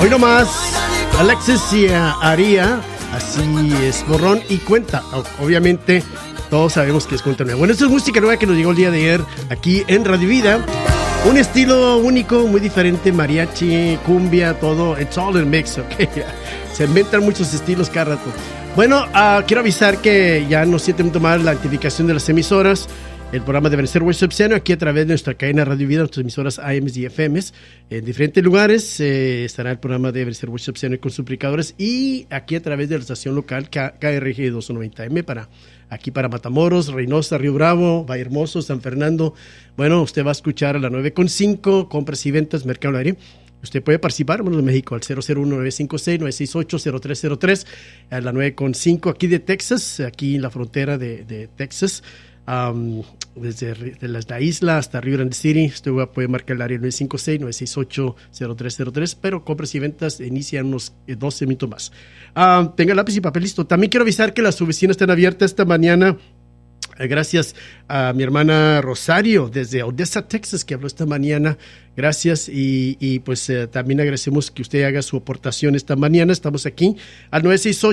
Hoy nomás, Alexis y Aria, así es, borrón y cuenta. Obviamente, todos sabemos que es cuenta nueva. Bueno, esto es música nueva que nos llegó el día de ayer aquí en Radio Vida. Un estilo único, muy diferente, mariachi, cumbia, todo, it's all in mix, ok. Se inventan muchos estilos cada rato. Bueno, quiero avisar que ya no 7 minutos más la activación de las emisoras. El programa debe ser Worship Center aquí a través de nuestra cadena Radio Vida, nuestras emisoras AMs y FMs. En diferentes lugares estará el programa de ser Worship Center con suplicadores y aquí a través de la estación local KRG 290M para Matamoros, Reynosa, Río Bravo, Valle Hermoso, San Fernando. Bueno, usted va a escuchar a la 9.5, compras y ventas, Mercado Aire. Usted puede participar, bueno, en México, al 001-956-968-0303, a la 9.5 aquí de Texas, aquí en la frontera de Texas. Desde la isla hasta Rio Grande City, usted puede marcar el área 956-968-0303, pero compras y ventas inician unos 12 minutos más. Tenga lápiz y papel listo. También quiero avisar que las oficinas están abiertas esta mañana. Gracias a mi hermana Rosario desde Odessa, Texas, que habló esta mañana. Gracias y pues también agradecemos que usted haga su aportación esta mañana. Estamos aquí al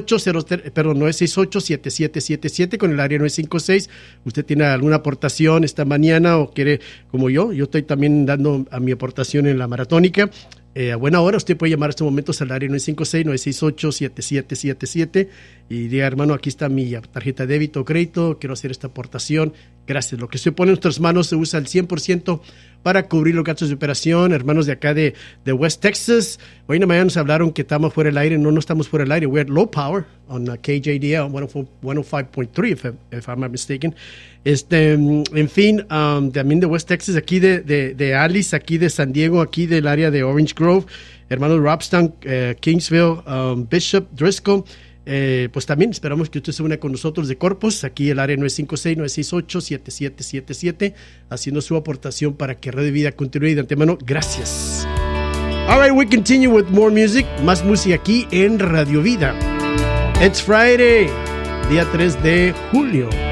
968-7777 con el área 956. Usted tiene alguna aportación esta mañana o quiere, como yo estoy también dando a mi aportación en la maratónica. A buena hora, usted puede llamar a estos momentos al área 956-968-7777 y diga, hermano, aquí está mi tarjeta de débito o crédito, quiero hacer esta aportación. Gracias. Lo que se pone en nuestras manos se usa al 100% para cubrir los gastos de operación. Hermanos de acá de West Texas, hoy en la mañana nos hablaron que estamos fuera del aire. No estamos fuera del aire. We're at low power on KJDL 105.3 if I'm not mistaken. En fin, también de West Texas, aquí de Alice, aquí de San Diego, aquí del área de Orange Grove, hermanos Robstown, Kingsville, Bishop, Driscoll. Pues también esperamos que usted se una con nosotros de Corpus, aquí el área 956-968-7777, haciendo su aportación para que Radio Vida continúe. De antemano, gracias. All right, we continue with more music, más música aquí en Radio Vida. It's Friday, día 3 de julio.